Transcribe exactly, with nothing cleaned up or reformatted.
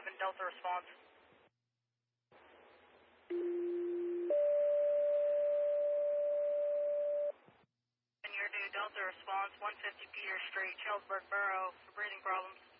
eleven Delta response. And your new Delta response, one fifty Peter Street, Charlesburg Borough, for breathing problems.